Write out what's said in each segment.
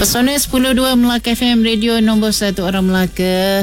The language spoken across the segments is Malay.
Pesona 10.2 Melaka FM, radio nombor 1 orang Melaka.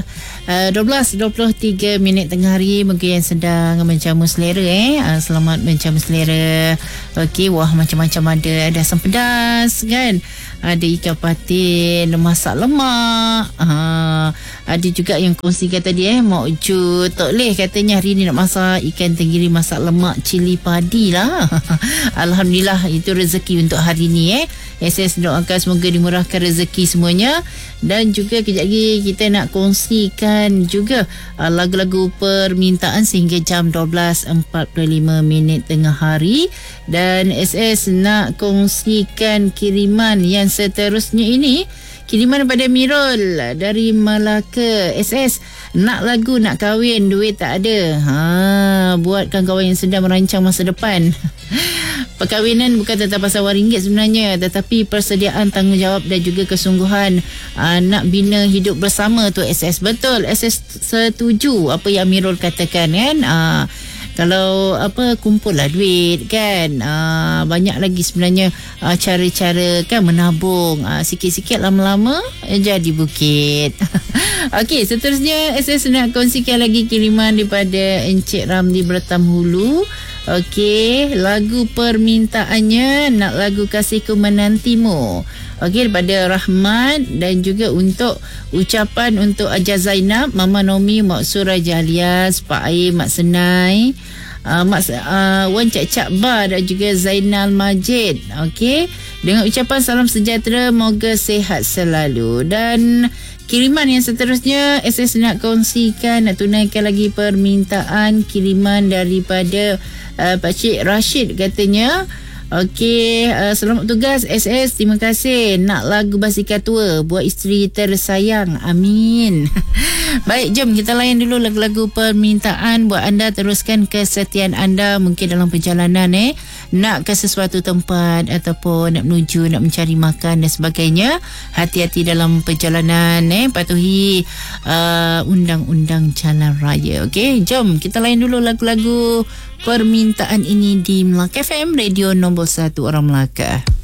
12.23 minit tengah hari. Mungkin yang sedang menjamu selera selamat menjamu selera. Okey, wah macam-macam ada asam pedas kan, ada ikan patin masak lemak. Ada juga yang kongsikan tadi Mak Ucu Tok Leh katanya hari ni nak masak ikan tenggiri masak lemak cili padi lah. Alhamdulillah, itu rezeki untuk hari ni SS doakan semoga dimurahkan rezeki semuanya. Dan juga kejap lagi kita nak kongsikan juga lagu-lagu permintaan sehingga jam 12.45 minit tengah hari. Dan SS nak kongsikan kiriman yang seterusnya ini. Kiriman daripada Mirul dari Melaka. SS, nak lagu nak kahwin, duit tak ada. Buatkan kawan yang sedang merancang masa depan. Perkahwinan bukan tentang pasal wang ringgit sebenarnya, tetapi persediaan tanggungjawab dan juga kesungguhan nak bina hidup bersama tu SS. Betul, SS setuju apa yang Mirul katakan kan. Kalau kumpul lah duit kan, banyak lagi sebenarnya cara-cara kan menabung, sikit-sikit lama-lama jadi bukit. Okey, seterusnya SS nak kongsikan lagi kiriman daripada Encik Ramli Bertam Hulu. Okey, lagu permintaannya nak lagu Kasihku Menantimu. Okey, daripada Rahmat. Dan juga untuk ucapan untuk Aja Zainab, Mama Nomi, Mak Surah Jalias, Pak Air, Mak Senai, Wan Cak Bar dan juga Zainal Majid. Okey, dengan ucapan salam sejahtera, moga sehat selalu. Dan kiriman yang seterusnya SS nak kongsikan, nak tunaikan lagi permintaan kiriman daripada Pakcik Rashid katanya. Okey, selamat tugas SS, terima kasih. Nak lagu Basikal Tua buat isteri tersayang, amin. Baik, jom kita layan dulu lagu-lagu permintaan buat anda. Teruskan kesetiaan anda mungkin dalam perjalanan nak ke sesuatu tempat ataupun nak menuju, nak mencari makan dan sebagainya. Hati-hati dalam perjalanan, patuhi undang-undang jalan raya. Okey, jom kita layan dulu lagu-lagu permintaan ini di Melaka FM, radio nombor 1 orang Melaka.